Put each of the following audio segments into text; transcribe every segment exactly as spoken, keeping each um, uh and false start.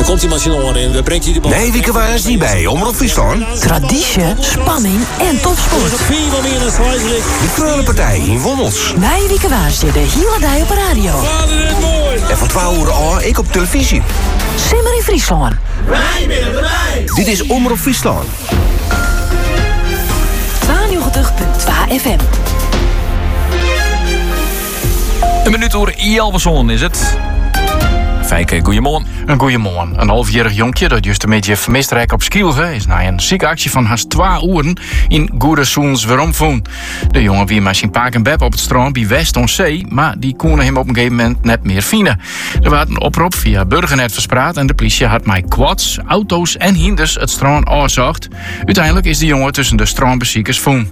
komt die machine in. We brengt hij de bal. Nee, wie waar is niet bij? Omroep Friesland. Traditie, spanning en topsport. De Krullenpartij in Wommels. Wij wieken waarsje de hele dag op de radio. En van twaalf uur al ik op televisie. Simmer in Friesland. Wij willen erbij. Dit is Omroep Friesland. tweeënnegentig komma twee F M. Een minuut door Jalverson is het. Fijke, goeiemorgen. Een goeiemorgen. Een halfjarig jonkje dat juist een beetje vermist rijk op Skielge is na een zieke actie van haast twee uren in Goedesoens weeromvoen. De jongen wie maar zijn paak en beb op het strand bij West on Zee, maar die konden hem op een gegeven moment net meer vinden. Er werd een oproep via Burgernet verspraat en de politie had met quads, auto's en hinders het strand aanzocht. Uiteindelijk is de jongen tussen de strandbeziekers voen.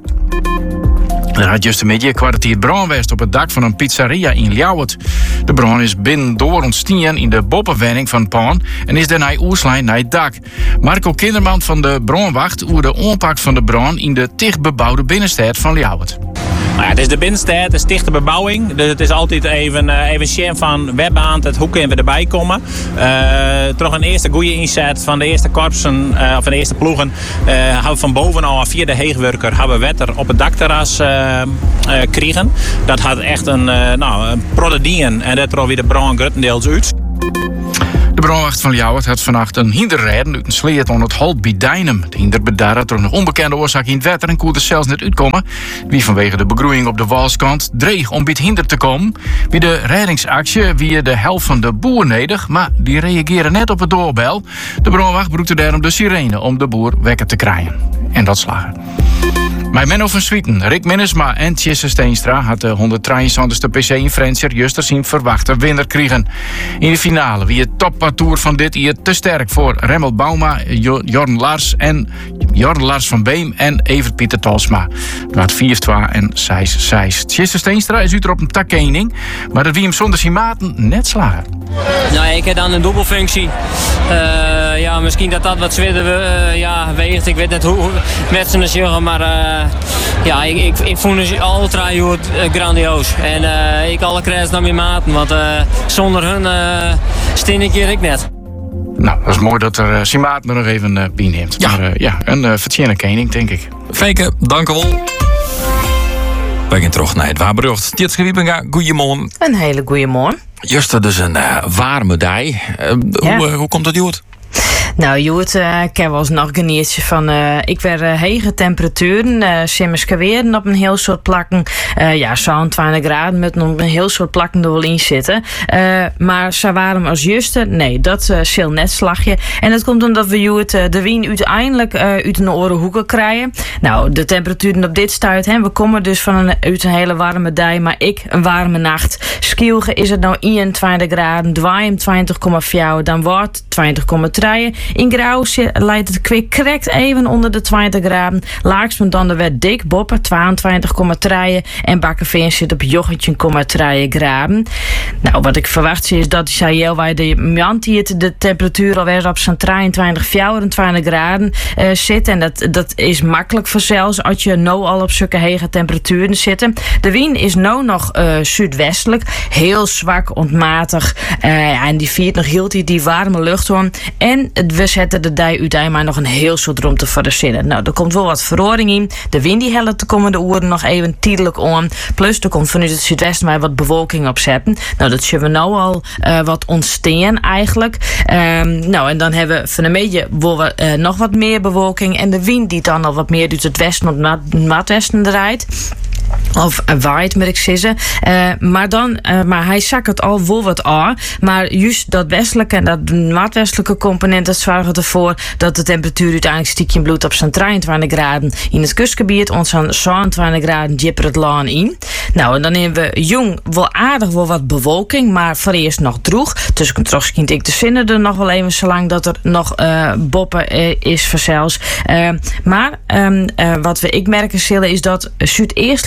Er had juist een beetje kwartier brand geweest op het dak van een pizzeria in Ljouwert. De brand is binnendoor ontstaan in de boppenwenning van het pand en is daarna oerslijn naar het dak. Marco Kinderman van de brandwacht over de aanpak van de brand in de dichtbebouwde binnenstad van Ljouwert. Nou ja, het is de binnenstad, het is dichte bebouwing. Dus het is altijd even, uh, even share van webbaan, het hoe kunnen we erbij komen. Uh, toch een eerste goede inzet van de eerste korpsen, uh, of van de eerste ploegen. Uh, hebben we van bovenaf via de heegwerker hebben we wetter op het dakterras uh, uh, kregen. Dat had echt een, uh, nou, een prodedien en dat er weer de brand grotendeels uit. De brandwacht van Ljouwert had vannacht een hinderrijden uit een sleet onder het halt bij Dijnem. De hinder bedaarde door een onbekende oorzaak in het water en kon er zelfs net uitkomen. Wie vanwege de begroeiing op de walskant dreig om bij het hinder te komen. Bij de reddingsactie wie de helft van de boer nedig, maar die reageren net op het doorbel. De brandwacht broekte daarom de sirene om de boer wekker te krijgen. En dat slagen. Mijn Menno van Swieten, Rick Minnesma en Tjesse Steenstra had de honderddrieënzestigste P C in Frencher juist zien verwachte winnaar kregen. In de finale wie het toppartour van dit jaar te sterk voor Remmel Bauma, Jorn Lars en Jorn Lars van Beem en Evert Pieter Talsma. Het werd vier twee en zes zes. Tjesse Steenstra is u er op een takkening, maar dat wie hem zonder zijn maten net slagen. Nou, ik heb dan een dubbelfunctie. Uh, ja, misschien dat dat wat zwitter uh, ja, weegt. Ik weet net hoe met z'n zeggen, maar uh, ja, ik, ik, ik vond het ultra goed, uh, grandioos. En uh, ik alle credits naar mijn maten, want uh, zonder hun uh, steen ik hier ik net. Nou, dat is mooi dat er uh, Simaat me nog even uh, bij neemt. Ja. Maar uh, ja, een uh, vertjene kening, denk ik. Fijke, dank u wel. We gaan terug naar het Waarbrucht. Tjitske Wiebinga, goeiemorgen. Een hele goeie morgen. Juist, dus een uh, warme dag. Uh, Ja. hoe, uh, hoe komt dat uit? Nou, Joet, uh, ik heb wel eens nog geniertje van. Uh, ik werd uh, hege temperaturen, uh, simmers weer op een heel soort plakken. Uh, ja, zo'n twintig graden met nog een heel soort plakken er wel in zitten. Uh, maar zo warm als juiste, nee, dat uh, zal net slagje. En dat komt omdat we Joet uh, de wien uiteindelijk uh, uit een oren hoeken krijgen. Nou, de temperaturen op dit stuit, hè, we komen dus van een, uit een hele warme dag, maar ik een warme nacht. Skielge is het nou eenentwintig graden, Dwaaiem twintig komma vier, dan wordt twintig komma drie. In Grauw leidt het kwik correct even onder de twintig graden. Laaksmond dan de werd dik boppen, tweeëntwintig komma drie. En Bakkerveen zit op jochentje komma drie graden. Nou, wat ik verwacht is dat zei heel wij de maand hier de temperatuur alweer op zo'n drieëntwintig, vierentwintig graden uh, zit. En dat, dat is makkelijk voor zelfs als je nou al op zulke hege temperaturen zitten. De wind is nou nog uh, zuidwestelijk, heel zwak, ontmatig. Uh, en die viert nog hield hij die warme lucht om. En we zetten de dij uiteindelijk maar nog een heel soort ruimte voor de zinnen. Nou, er komt wel wat verhoring in. De wind die helpt de komende uren nog even tijdelijk om. Plus, er komt vanuit het zuidwesten maar wat bewolking op zetten. Nou, dat zullen we nou al uh, wat ontstaan eigenlijk. Um, nou, en dan hebben we van een beetje we, uh, nog wat meer bewolking. En de wind die dan al wat meer uit het westen of het noordwesten draait. Of uh, waait, moet ik zeggen. Uh, maar dan, uh, maar hij zakt het al wel wat aan. Maar juist dat westelijke en dat noordwestelijke component, dat zorgt ervoor dat de temperatuur uiteindelijk stiekje bloed op zo'n drieëntwintig graden in het kustgebied. Ons zo'n zevenentwintig graden jipper het laan in. Nou, en dan hebben we jong wel aardig wel wat bewolking, maar voor eerst nog droeg. Dus misschien ik de zinnen er nog wel even zolang dat er nog uh, boppen uh, is voor zelfs. Uh, maar um, uh, wat we ik merken zullen is dat zuideerstelijke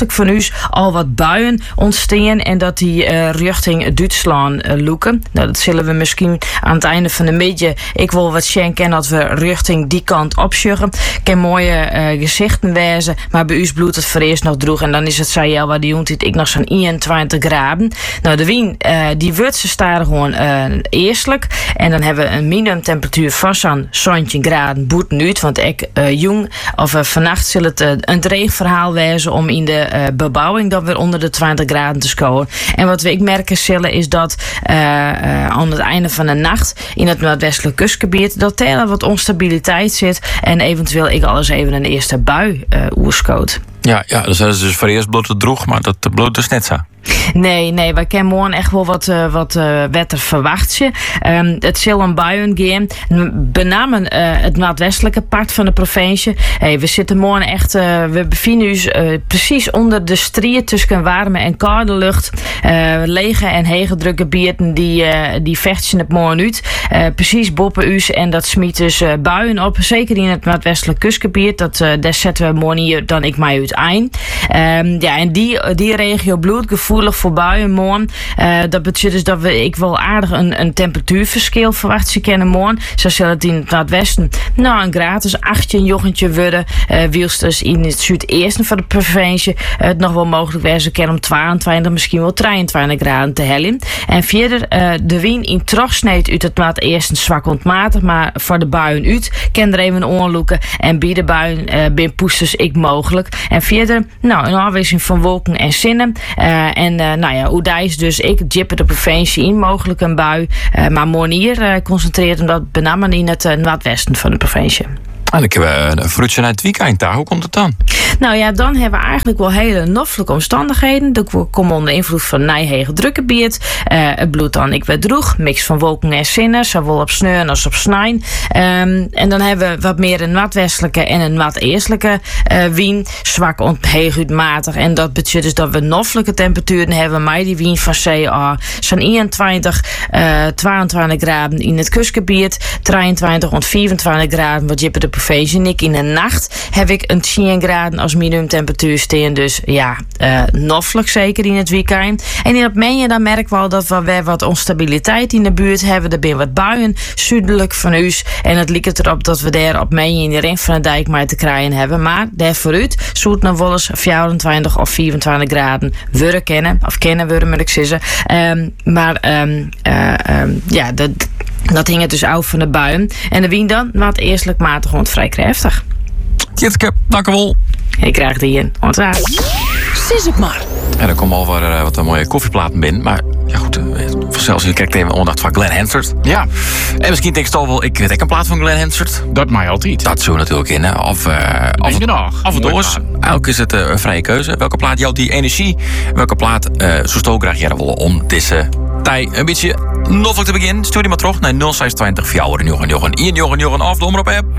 noordelijk van u al wat buien ontstaan en dat die uh, richting Duitsland uh, loeken. Nou, dat zullen we misschien aan het einde van de middag ik wil wat schenken dat we richting die kant opsjuggen. Kan mooie uh, gezichten wijzen, maar bij u bloedt het voor eerst nog droeg en dan is het zei waar die jongt ik nog zo'n eenentwintig graden. Nou, de wien uh, die wordt ze staan gewoon uh, eerstelijk en dan hebben we een minimumtemperatuur van zo'n zeventien graden boeten uit, want ik uh, jong of uh, vannacht zal het uh, een dreigverhaal wijzen om in de uh, bebouwing dan weer onder de twintig graden te scoren. En wat we ik merken zullen is dat uh, uh, aan het einde van de nacht in het noordwestelijk kustgebied dat er wat onstabiliteit zit en eventueel ik alles even een eerste bui uh, oerskoot. Ja, ja, dat is dus voor eerst bloot het droeg, maar dat bloot dus net zo. Nee, nee, wij kennen morgen echt wel wat, uh, wat uh, wetter verwacht je. Um, het zal een buien gaan. Benamen uh, het noordwestelijke part van de provincie. Hey, we zitten morgen echt, uh, we bevinden ons uh, precies onder de strijd tussen warme en koude lucht. Uh, lege en hege drukke bieren die, uh, die vechten het morgen uit. Uh, precies boven u en dat smiet dus uh, buien op. Zeker in het noordwestelijk kustgebied. Dat, uh, daar zetten we morgen hier dan ik mij uit eind. Um, ja, en die, die regio bloedgevoelig voor buien morgen. Uh, dat betekent dus dat we ik wel aardig een, een temperatuurverschil verwacht ze kennen morgen. Zo zal het in het noordwesten nou een gratis achttien jochentje worden. Uh, wielst dus in het zuidesten van de provincie uh, het nog wel mogelijk wezen kennen om tweeëntwintig, misschien wel drieëntwintig graden te hellen. En verder uh, de wind in terugsneed uit het noordesten zwak ontmatig, maar voor de buien uit kan er even onloeken en bij de buien uh, ben poesters ik mogelijk. En verder nou een afwisseling van wolken en zinnen. Uh, en uh, nou ja, hoe daar is dus ik jippen de provincie in mogelijk een bui. Uh, maar morgen hier uh, concentreert omdat benamen in het uh, noordwesten van de provincie. En ik heb een vroetje naar het weekend daar. Hoe komt het dan? Nou ja, dan hebben we eigenlijk wel hele noffelijke omstandigheden. We komen onder invloed van nijhege drukgebied. Uh, het bloed dan ik weer droeg. Mix van wolken en zinnen. Zowel op sneur als op snijn. Um, en dan hebben we wat meer een noordwestelijke en een noordeestelijke uh, wien. Zwak ontheeguitmatig. En dat betekent dus dat we noffelijke temperaturen hebben. Maar die wien van C A zo'n eenentwintig, uh, tweeëntwintig graden in het kustgebied. drieëntwintig tot vierentwintig graden wat je per de provincie. Ik in de nacht heb ik een tien graden als minimumtemperatuur staan. Dus ja, uh, noffelijk zeker in het weekend. En in het menje dan merken we al dat we weer wat onstabiliteit in de buurt hebben. Er zijn wat buien zuidelijk van u. En het lijkt erop dat we daar op menje in de ring van de dijk maar te krijgen hebben. Maar daar vooruit zoet nog wel eens vierentwintig of vierentwintig graden worden kennen. Of kennen worden moet ik zeggen. Um, maar um, uh, um, ja, dat... Dat hing het dus uit van de buien. En de wind dan, maar het eerstelijk matig rond vrij krachtig. Tjitke, dank u wel. Ik krijg die in. Ontwaar. Sis het maar. En er komen al uh, wat mooie koffieplaten binnen. Maar ja goed, uh, zelfs je kijkt even aandacht van Glenn Hansard. Ja. En misschien denk je al wel, ik weet ook een plaat van Glenn Hansard. Dat mij altijd. Dat zo natuurlijk in. Hè. Of, uh, af, en, af en toe. Elk is het uh, een vrije keuze. Welke plaat jouwt die energie? Welke plaat uh, zo stook graag jij willen om deze tijd een beetje noffelijk te beginnen? Stuur die maar terug naar nul zesentwintig, vier, negen, negen, één, negen, negen, of de omroep app.